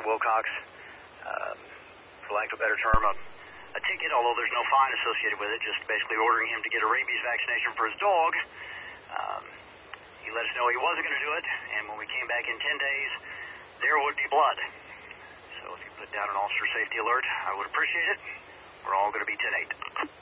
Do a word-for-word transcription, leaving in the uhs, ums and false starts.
Mister Wilcox, um, for lack of a better term, a, a ticket, although there's no fine associated with it, just basically ordering him to get a rabies vaccination for his dog. Um, he let us know he wasn't going to do it, and when we came back in ten days, there would be blood. So if you put down an officer safety alert, I would appreciate it. We're all going to be ten eight.